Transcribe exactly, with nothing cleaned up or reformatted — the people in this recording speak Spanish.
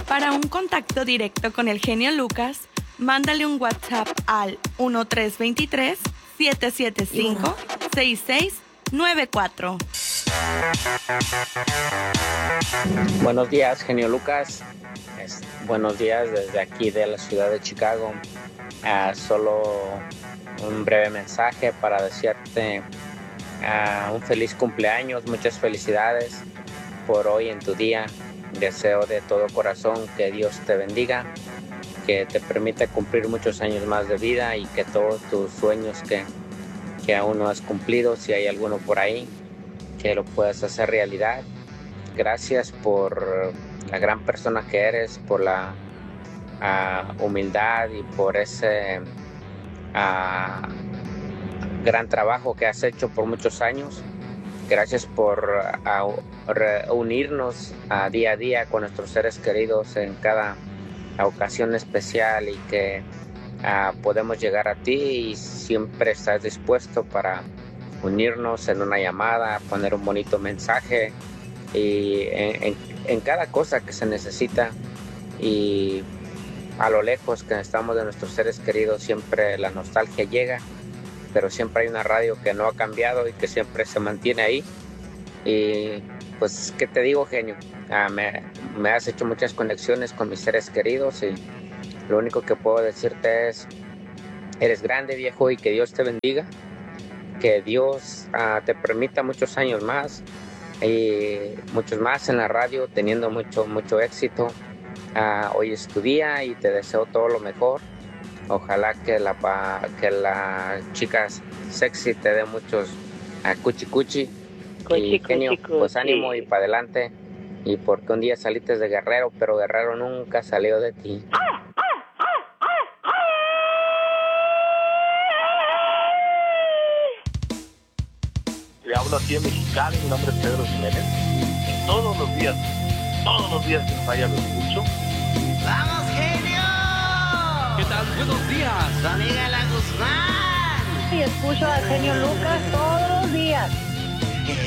Para un contacto directo con el genio Lucas, mándale un WhatsApp al uno tres dos tres, siete siete cinco, seis seis nueve cuatro. Buenos días, genio Lucas. Es, buenos días desde aquí de la ciudad de Chicago. Uh, solo un breve mensaje para desearte uh, un feliz cumpleaños, muchas felicidades por hoy en tu día. Deseo de todo corazón que Dios te bendiga, que te permita cumplir muchos años más de vida y que todos tus sueños que, que aún no has cumplido, si hay alguno por ahí, que lo puedas hacer realidad. Gracias por la gran persona que eres, por la uh, humildad y por ese uh, gran trabajo que has hecho por muchos años. Gracias por uh, reunirnos uh, día a día con nuestros seres queridos en cada ocasión especial y que uh, podemos llegar a ti y siempre estás dispuesto para unirnos en una llamada, poner un bonito mensaje y en, en, en cada cosa que se necesita, y a lo lejos que estamos de nuestros seres queridos siempre la nostalgia llega, pero siempre hay una radio que no ha cambiado y que siempre se mantiene ahí. Y pues, ¿qué te digo, genio? Ah, me, me has hecho muchas conexiones con mis seres queridos y lo único que puedo decirte es, eres grande, viejo, y que Dios te bendiga, que Dios ah, te permita muchos años más y muchos más en la radio, teniendo mucho, mucho éxito. Ah, hoy es tu día y te deseo todo lo mejor. Ojalá que la, que la chica sexy te dé muchos uh, cuchi cuchi. Cuchi, y genio, cuchi, pues cuchi. Ánimo y para adelante. Y porque un día saliste de Guerrero, pero Guerrero nunca salió de ti. Le hablo aquí en Mexicali, mi nombre es Pedro Jiménez. Y todos los días, todos los días que vaya lo escucho. ¡Vamos, genio! ¿Qué tal? Buenos días. Tu amiga La Guzmán. Y escucho al genio Lucas todos los días.